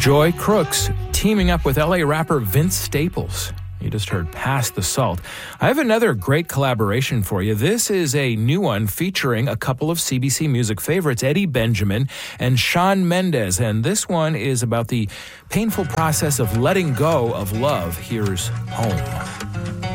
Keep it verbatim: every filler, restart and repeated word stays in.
Joy Crooks teaming up with L A rapper Vince Staples. You just heard Pass the Salt. I have another great collaboration for you. This is a new one featuring a couple of C B C Music favorites, Eddie Benjamin and Shawn Mendes. And this one is about the painful process of letting go of love. Here's Home.